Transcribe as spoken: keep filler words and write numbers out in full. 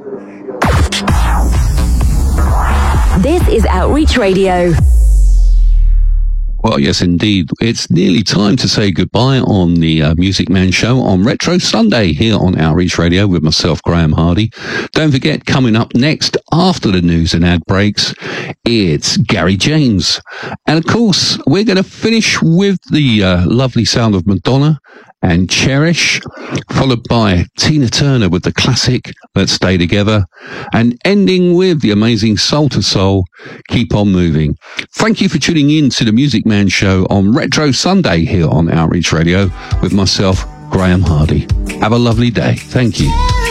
This is Outreach Radio. Well, yes, indeed. It's nearly time to say goodbye on the uh, Music Man Show on Retro Sunday here on Outreach Radio with myself, Graham Hardy. Don't forget, coming up next after the news and ad breaks, it's Gary James. And of course, we're going to finish with the uh, lovely sound of Madonna and Cherish, followed by Tina Turner with the classic Let's Stay Together, and ending with the amazing Soul to Soul, Keep On Moving. Thank you for tuning in to the Music Man Show on Retro Sunday here on Outreach Radio with myself, Graham Hardy. Have a lovely day. Thank you.